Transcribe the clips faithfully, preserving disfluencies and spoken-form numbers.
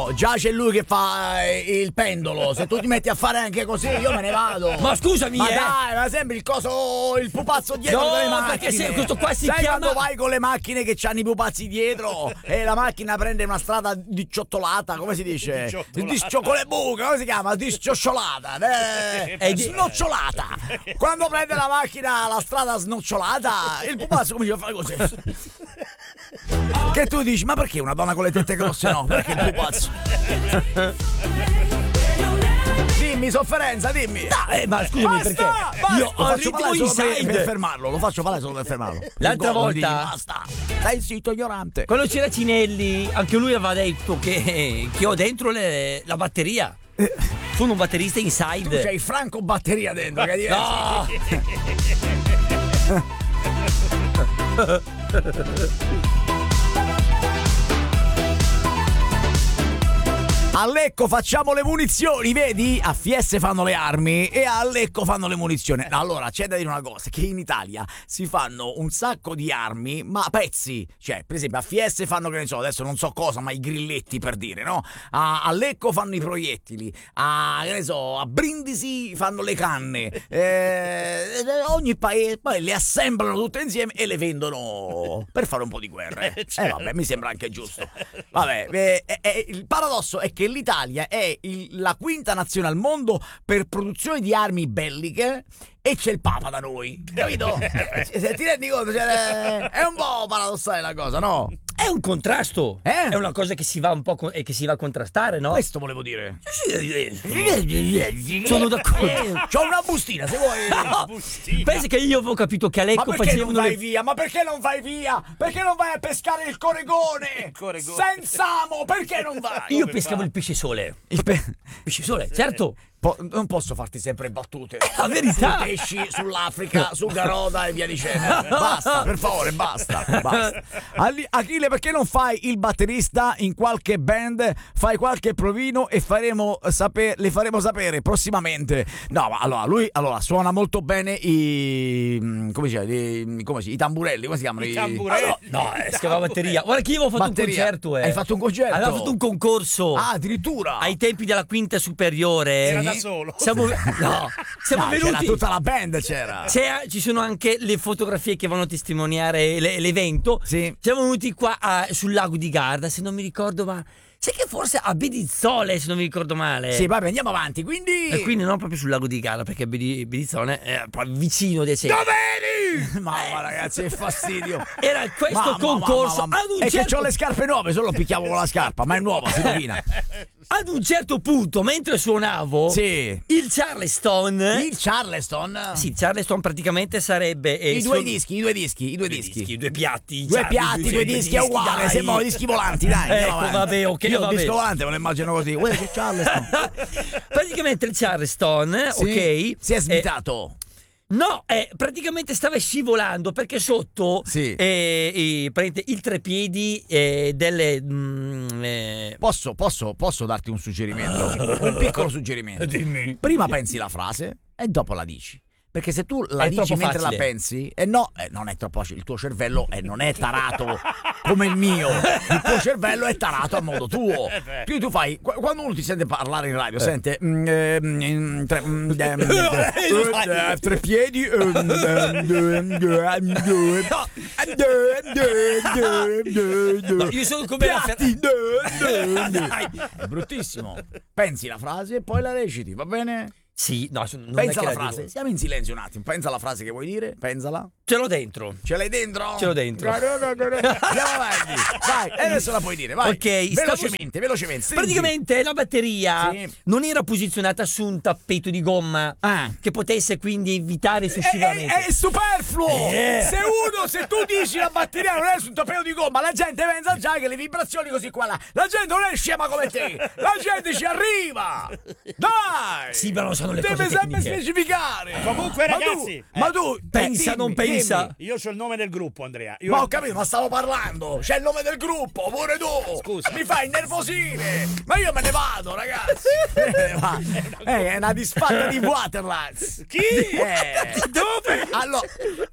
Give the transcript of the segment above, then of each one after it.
già c'è lui che fa eh, il pendolo. Se tu ti metti a fare anche così, io me ne vado. Ma scusami, ma eh. dai, ma sembri il coso, il pupazzo dietro no, delle macchine. Perché se questo qua si Sai chiama... quando vai con le macchine che c'hanno i pupazzi dietro e la macchina prende una strada dicciotolata, come si dice? Con le buche, come si chiama? Disciosciolata, eh, È di- snocciolata. Quando prende la macchina la strada snocciolata, il pupazzo comincia a fare così. Che tu dici, ma perché una donna con le tette grosse no? Perché il pupazzo? Dimmi, sofferenza, dimmi. No, eh, ma scusami, Basta, perché basta. io Lo ho faccio ritmo parlare solo per, inside. per fermarlo, lo faccio parlare solo per fermarlo. L'altra Gol, volta- digli, basta. Stai zitto, ignorante. Quando c'era Cinelli, anche lui aveva detto che, che ho dentro le- la batteria. Sono un batterista inside. Tu c'hai Franco batteria dentro, che è No! A Lecco facciamo le munizioni, vedi? A Fiesse fanno le armi e a Lecco fanno le munizioni. Allora, c'è da dire una cosa, che in Italia si fanno un sacco di armi, ma a pezzi. Cioè, per esempio, a Fiesse fanno, che ne so, adesso non so cosa, ma i grilletti, per dire, no? A, a Lecco fanno i proiettili, a, che ne so, a Brindisi fanno le canne. Eh, ogni paese, poi le assemblano tutte insieme e le vendono per fare un po' di guerra. Eh, eh vabbè, mi sembra anche giusto. Vabbè, eh, eh, eh, il paradosso è che l'Italia è il, la quinta nazione al mondo per produzione di armi belliche e c'è il Papa da noi, capito? Se ti rendi conto, cioè, è un po' paradossale la cosa, no? È un contrasto, Eh? è una cosa che si va un po' con- e che si va a contrastare, no? Questo volevo dire. Sono d'accordo. Eh, c'ho una bustina, se vuoi. No, pensi che io avevo capito che a Ma Lecco perché non facevano vai le... via? Ma perché non vai via? Perché non vai a pescare il coregone? coregone. Senza amo, perché non vai? Io pescavo il pesce sole. Il pe- Pesce sole, certo. Po- non posso farti sempre battute. la verità. Sui pesci, sull'Africa, sul Garota e via dicendo. Basta, per favore, basta. basta. Ali- Achille, perché non fai il batterista in qualche band? Fai qualche provino e faremo sapere, le faremo sapere prossimamente. No, ma allora, lui allora, suona molto bene i. come si chiama? I, come si, i tamburelli, come si chiamano? I tamburelli. Ah, no, no, eh, si chiamava batteria. Guarda che io avevo fatto Batteria. un concerto, eh. Hai fatto un concerto? Avevo fatto un concorso. Ah, addirittura. Ai tempi della quinta superiore. Era da solo. Siamo, no, siamo No, c'era venuti. tutta la band, c'era. C'è- ci sono anche le fotografie che vanno a testimoniare le- l'evento. Sì. Siamo venuti qua a- sul lago di Garda, se non mi ricordo, ma sai che forse a Bedizzole, se non mi ricordo male. Sì, vabbè, andiamo avanti. Quindi. E quindi non proprio sul lago di Garda, perché Bedi- Bedizzole è proprio vicino di centro. Dove eri? Mamma, ragazzi, che fastidio. Era questo Mamma, concorso. mamma, mamma. Ad un E che certo- ho le scarpe nuove, solo picchiavo con la scarpa, ma è nuova, si rovina. Ad un certo punto, mentre suonavo, Sì. il Charleston. Il Charleston. Sì, Charleston praticamente sarebbe. eh, I due suon- dischi, i due dischi, i due Due dischi. dischi, due piatti. Due Charlie, piatti, due dischi, è uguale, dai. sembrano dischi volanti, dai. Ecco, andiamo avanti. vabbè, ok, Io il vabbè. disco volante me lo immagino così. Guarda che Charleston. Praticamente il Charleston, Sì, ok? si è eh, smitato. No, eh, praticamente stava scivolando perché sotto Sì. eh, eh, prende il trepiedi eh, delle. mm, eh, Posso, posso, posso darti un suggerimento? Un piccolo suggerimento. Dimmi. Prima pensi la frase e dopo la dici. Perché se tu la È dici troppo mentre facile. la pensi, e eh no, eh, non è troppo facile. Il tuo cervello eh, non è tarato come il mio. Il tuo cervello è tarato a modo tuo. Quindi tu fai, qu- quando uno ti sente parlare in radio, sente mm, eh, mm, tre, mm, eh, mm, eh, tre piedi, eh, mm, eh, No, io sono come la Fer- piatti, dai. È bruttissimo. Pensi la frase e poi la reciti, va bene? Sì, no, non Pensa è che alla la frase, dico. siamo in silenzio un attimo. Pensa alla frase che vuoi dire, pensala. Ce l'ho dentro. Ce l'hai dentro? Ce l'ho dentro. Andiamo avanti. Vai, e adesso la puoi dire, vai. Ok, stavo- velocemente, velocemente. stringi. Praticamente la batteria Sì. non era posizionata su un tappeto di gomma Ah. che potesse quindi evitare È, eccessivamente. è, è superfluo. Eh. Se uno, se tu dici la batteria non è su un tappeto di gomma, la gente pensa già che le vibrazioni così qua là. La gente non è scema come te. La gente ci arriva. Dai. Sì, ma non sono le Deve cose sempre tecniche. specificare. Comunque, Ma tu- ragazzi, ma tu, pensa, dimmi, non pensa. dimmi. Io c'ho il nome del gruppo, Andrea. Io Ma ho capito, ma stavo parlando. C'è il nome del gruppo, pure tu. Scusa. Mi fai innervosire. Ma io me ne vado, ragazzi. Eh, ma- eh, è una disfatta di Waterlands. Chi? Eh. Dove? Allora.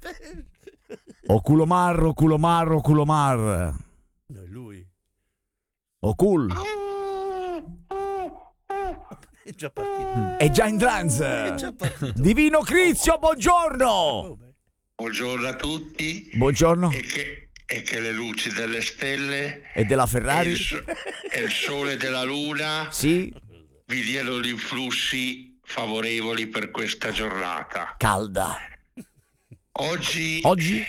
O culomar, o culomar, o culomar. No, è lui. O cul. già partito. È già in trance. già partito. Divino Crizio, buongiorno. Oh, Buongiorno a tutti Buongiorno. e che, e che le luci delle stelle E della e Ferrari? il, so- e il sole della luna Sì, vi diano gli influssi favorevoli per questa giornata. calda. Oggi, Oggi?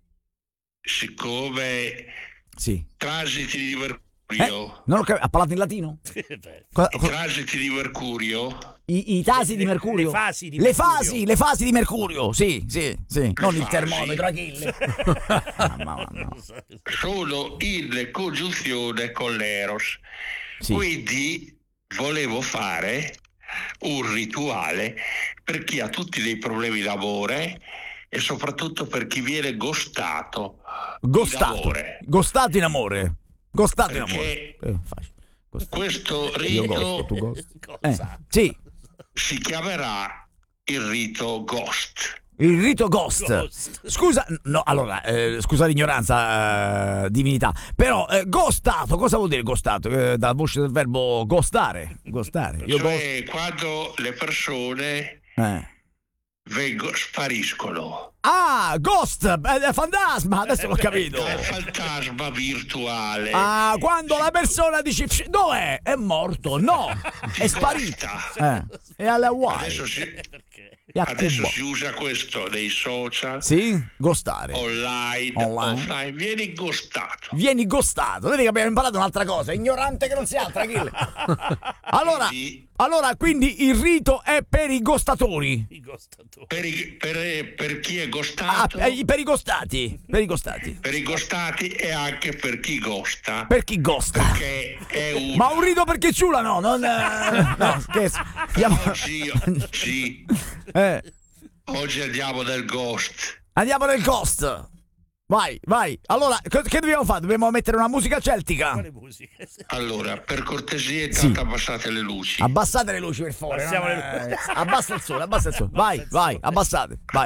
siccome Sì. transiti di Eh, Mercurio, non ho capito, ha parlato in latino? beh. Co- i co- transiti di Mercurio I, i tasi di Le- Mercurio? le fasi di Le Mercurio. fasi, le fasi di Mercurio, sì, sì, sì. Non il fasi? termometro, Achille. Ah, mamma mia. sono in congiunzione con l'Eros. Sì. Quindi volevo fare un rituale per chi ha tutti dei problemi d'amore e soprattutto per chi viene gostato. Gostato. in amore. Gostato in amore. Gostato in Perché amore. Eh, facile. Gostato. Questo Io gosto, rito tu gosti. Eh, Cosa? sì, si chiamerà il rito Ghost. il rito ghost. Ghost. Scusa, no, allora, eh, scusa l'ignoranza, eh, divinità, però eh, ghostato, cosa vuol dire ghostato? Eh, dalla voce del verbo ghostare, ghostare. Io Cioè quando le persone ghost- eh. vengono, spariscono. Ah, ghost, eh, eh, fantasma, adesso l'ho capito. È fantasma virtuale. Ah, quando la persona dice "Psh, dov'è? È morto, no, è sparito. Eh, è alla Hawaii. Adesso si, Perché? È a adesso Cuba. si usa questo nei social, Sì, ghostare. online, Online. offline. Vieni ghostato. Vieni ghostato. Vedi che abbiamo imparato un'altra cosa. Ignorante che non si altra, Achille. Allora, Quindi, allora, quindi il rito è per i ghostatori. I gostatori. per, i- per- per chi è Ah, ghostato, eh, per i gostati. Per i gostati. per i ghostati e anche per chi ghosta, Per chi gosta. che è un... Ma un rito perché ciula no, non eh, no, scherzo. Andiamo, Oggi, sì, eh, oggi andiamo nel ghost. andiamo nel ghost. Vai, vai. Allora, co- che dobbiamo fare? Dobbiamo mettere una musica celtica. Quale musica? Allora, per cortesia, intanto abbassate le luci. Abbassate le luci per favore. Abbassiamo non le è- luci. Abbassa il sole, abbassa il sole. Vai, vai, abbassate. Vai.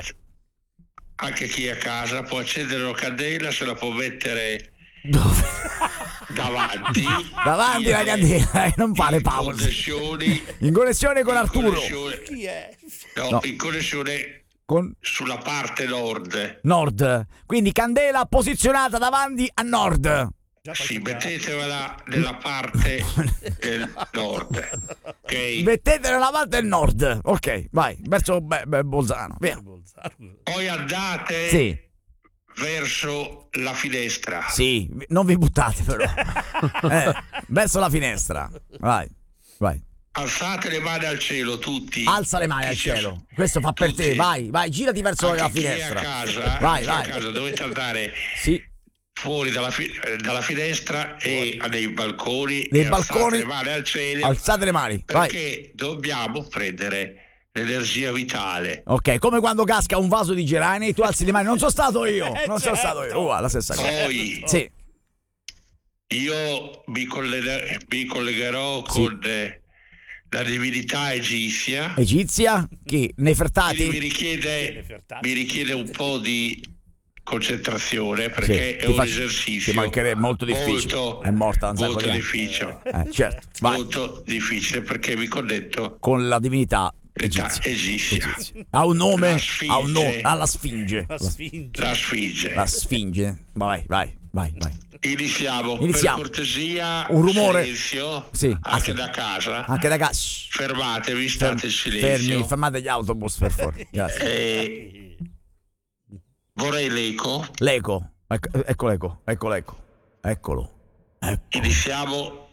Anche chi è a casa può accendere una candela, se la può mettere Dove? davanti. Davanti la In- candela, eh, non fare in pause. connessioni, In connessione con in Arturo. connessione- Chi è? no, No. in connessione Con sulla parte nord. nord. Quindi candela posizionata davanti a nord. Già Sì, facciamo- mettetevela nella parte del nord. Ok? Mettetela nella parte del nord. Ok, vai, verso Be- Be- Bolzano. Via. Bolzano. Poi andate Sì, verso la finestra. sì, non vi buttate però. Eh, verso la finestra. Vai, vai. Alzate le mani al cielo tutti. Alza le mani al Chi sia- cielo. Questo fa per te. tutti. Vai, vai, girati verso Anche la chi è a finestra. casa, Vai, chi è a vai. casa dovete andare Sì, fuori dalla, fi- eh, dalla finestra e a dei balconi. Nei e alzate balconi. le mani al cielo. alzate le mani. Vai. Perché dobbiamo prendere l'energia vitale. Ok, come quando casca un vaso di gerani, tu alzi le mani. Non sono stato io. Non sono stato io. Uguale, la stessa cosa. Poi Sì, io mi, collega- mi collegherò Sì. con eh, la divinità egizia. egizia, chi? Quindi mi Nefertati? richiede, mi richiede un po' di concentrazione perché Sì, è ti un faccio- esercizio ci mancherebbe, molto difficile. molto, È morta da un sacco molto di anni. difficile Eh, certo, vai. molto difficile perché mi connetto Con la divinità l'età egizia. egizia, Ha un nome, La Sfinge. ha un nome, ha la Sfinge. La sfinge. la sfinge. La Sfinge. Vai, vai, vai, vai. Iniziamo. Iniziamo. Per cortesia, Un rumore. silenzio, Sì, ah, anche sì. da casa. Anche da casa. Shh, Fermatevi, state in silenzio. fermi, fermate gli autobus per favore. Grazie. E vorrei l'eco. L'eco. Ecco, ecco l'eco, ecco l'eco. Eccolo. Ecco. Iniziamo